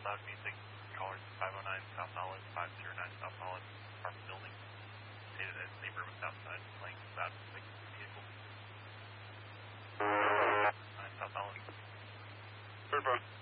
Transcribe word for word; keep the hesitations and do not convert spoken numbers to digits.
Loud music, callers five oh nine South Olive, five oh nine South Olive, apartment building. Stated as neighborhood outside, playing loud music, vehicle. nine South Olive. Third bar.